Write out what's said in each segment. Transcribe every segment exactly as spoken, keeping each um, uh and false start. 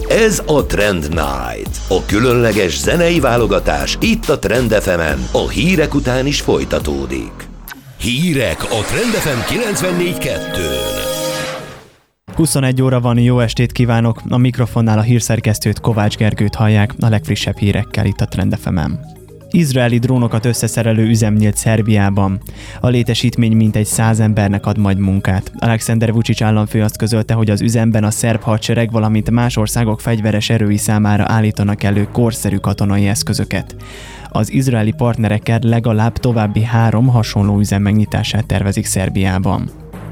Ez a Trend Night, a különleges zenei válogatás itt a Trend ef emen, a hírek után is folytatódik. Hírek a Trend ef em kilencvennégy kettőn. huszonegy óra van, jó estét kívánok! A mikrofonnál a hírszerkesztőt, Kovács Gergőt hallják a legfrissebb hírekkel itt a Trend ef emen. Izraeli drónokat összeszerelő üzem nyílt Szerbiában. A létesítmény mintegy száz embernek ad majd munkát. Alexander Vučić államfő azt közölte, hogy az üzemben a szerb hadsereg, valamint más országok fegyveres erői számára állítanak elő korszerű katonai eszközöket. Az izraeli partnerekkel legalább további három hasonló üzem megnyitását tervezik Szerbiában.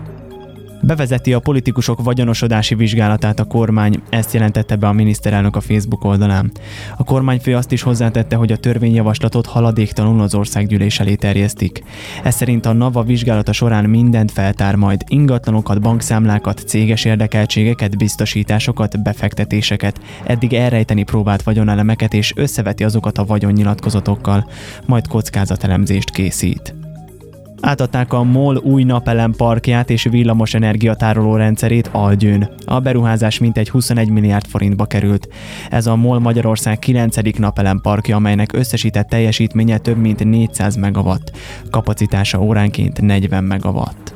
Bevezeti a politikusok vagyonosodási vizsgálatát a kormány, ezt jelentette be a miniszterelnök a Facebook oldalán. A kormányfő azt is hozzátette, hogy a törvényjavaslatot haladéktalanul az országgyűlés elé terjesztik. Ez szerint a NAVA vizsgálata során mindent feltár majd, ingatlanokat, bankszámlákat, céges érdekeltségeket, biztosításokat, befektetéseket, eddig elrejteni próbált vagyonelemeket és összeveti azokat a vagyonnyilatkozatokkal, majd kockázatelemzést készít. Átadták a MOL új napelem parkját és villamos energiatároló rendszerét Algyőn. A beruházás mintegy huszonegy milliárd forintba került. Ez a MOL Magyarország kilencedik napelem parkja, amelynek összesített teljesítménye több mint négyszáz megawatt. Kapacitása óránként negyven megawatt.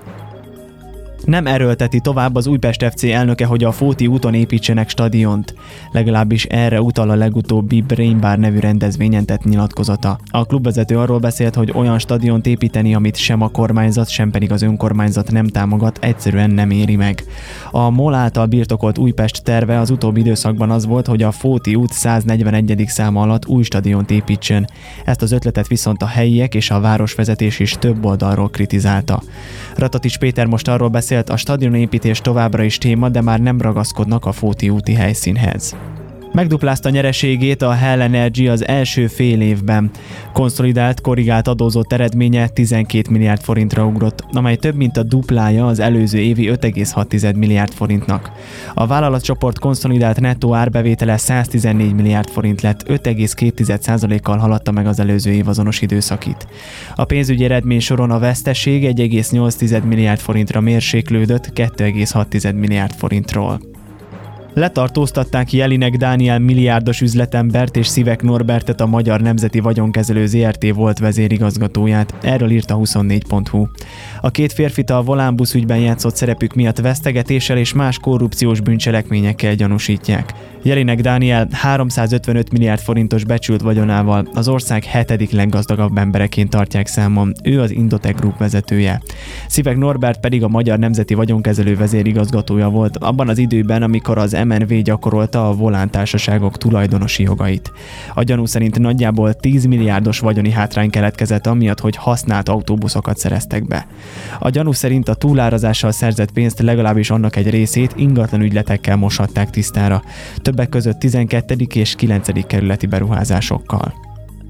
Nem erőlteti tovább az Újpest ef cé elnöke, hogy a Fóti úton építsenek stadiont. Legalábbis erre utal a legutóbbi Brain Bar nevű rendezvényen tett nyilatkozata. A klubvezető arról beszélt, hogy olyan stadiont építeni, amit sem a kormányzat, sem pedig az önkormányzat nem támogat, egyszerűen nem éri meg. A MOL által birtokolt Újpest terve az utóbbi időszakban az volt, hogy a Fóti út száznegyvenegyedik száma alatt új stadiont építsen. Ezt az ötletet viszont a helyiek és a városvezetés is több oldalról kritizálta. Ratatics Péter most arról beszélt, a stadionépítés továbbra is téma, de már nem ragaszkodnak a Fóti úti helyszínhez. Megduplázta nyereségét a Hell Energy az első fél évben. Konszolidált, korrigált adózott eredménye tizenkét milliárd forintra ugrott, amely több mint a duplája az előző évi öt egész hat milliárd forintnak. A vállalatcsoport konszolidált nettó árbevétele száztizennégy milliárd forint lett, öt egész két százalékkal haladta meg az előző év azonos időszakit. A pénzügyi eredmény soron a veszteség egy egész nyolc milliárd forintra mérséklődött két egész hat milliárd forintról. Letartóztatták Jelinek Dániel milliárdos üzletembert és Szivek Norbertet, a Magyar Nemzeti Vagyonkezelő zé er té volt vezérigazgatóját. Erről írt a huszonnégy pont hu. A két férfit a Volánbusz ügyben játszott szerepük miatt vesztegetéssel és más korrupciós bűncselekményekkel gyanúsítják. Jelinek Dániel háromszázötvenöt milliárd forintos becsült vagyonával az ország hetedik leggazdagabb embereként tartják számon. Ő az Indotech Group vezetője. Szivek Norbert pedig a Magyar Nemzeti Vagyonkezelő vezérigazgatója volt abban az időben, amikor az em en vé gyakorolta a Volán társaságok tulajdonosi jogait. A gyanú szerint nagyjából tíz milliárdos vagyoni hátrány keletkezett amiatt, hogy használt autóbuszokat szereztek be. A gyanú szerint a túlárazással szerzett pénzt, legalábbis annak egy részét ingatlan ügyletekkel moshatták tisztára, többek között tizenkettedik és kilencedik kerületi beruházásokkal.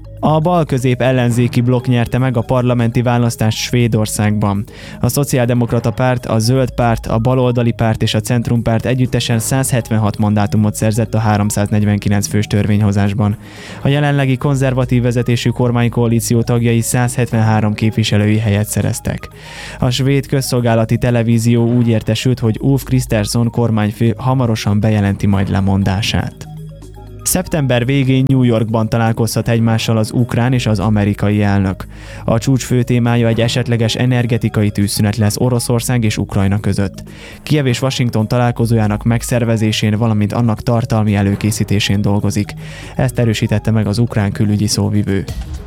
A bal-közép ellenzéki blokk nyerte meg a parlamenti választást Svédországban. A Szociáldemokrata Párt, a Zöld Párt, a Baloldali Párt és a Centrumpárt együttesen száz hetvenhat mandátumot szerzett a háromszáznegyvenkilenc fős törvényhozásban. A jelenlegi konzervatív vezetésű kormánykoalíció tagjai száz hetvenhárom képviselői helyet szereztek. A svéd közszolgálati televízió úgy értesült, hogy Ulf Kristersson kormányfő hamarosan bejelenti majd lemondását. Szeptember végén New Yorkban találkozhat egymással az ukrán és az amerikai elnök. A csúcs fő témája egy esetleges energetikai tűzszünet lesz Oroszország és Ukrajna között. Kijev és Washington találkozójának megszervezésén, valamint annak tartalmi előkészítésén dolgozik. Ezt erősítette meg az ukrán külügyi szóvivő.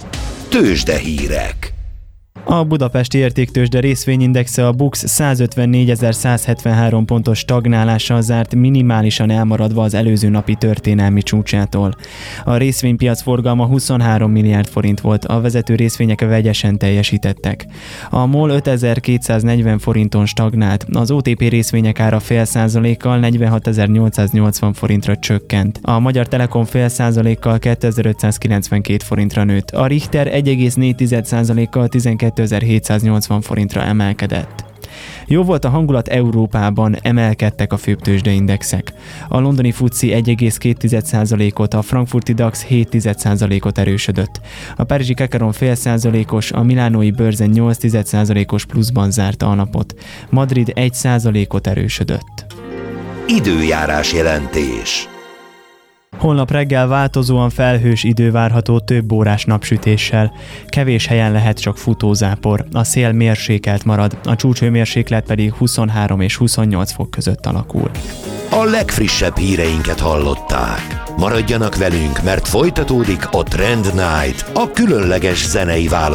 Tőzsdehírek. A budapesti értéktőzsde részvényindexe, a BUX százötvennégyezer-százhetvenhárom pontos stagnálással zárt, minimálisan elmaradva az előző napi történelmi csúcsától. A részvénypiac forgalma huszonhárom milliárd forint volt, a vezető részvények vegyesen teljesítettek. A MOL ötezer-kétszáznegyven forinton stagnált, az o té pé részvények ára fél százalékkal negyvenhatezer-nyolcszáznyolcvan forintra csökkent. A Magyar Telekom fél százalékkal kétezer-ötszázkilencvenkét forintra nőtt, a Richter egy egész négy százalékkal tizenkétezer-hétszáznyolcvan forintra emelkedett. Jó volt a hangulat Európában, emelkedtek a főbb tőzsdeindexek. A londoni FTSE egy egész két százalékot, a frankfurti DAX hét százalékot erősödött. A párizsi Kakaron fél százalékos, a milánói bőrzen nyolc százalékos pluszban zárta a napot. Madrid egy százalékot erősödött. Időjárás jelentés. Holnap reggel változóan felhős idő várható több órás napsütéssel. Kevés helyen lehet csak futózápor, a szél mérsékelt marad, a csúcshőmérséklet pedig huszonhárom és huszonnyolc fok között alakul. A legfrissebb híreinket hallották. Maradjanak velünk, mert folytatódik a Trend Night, a különleges zenei válogatás.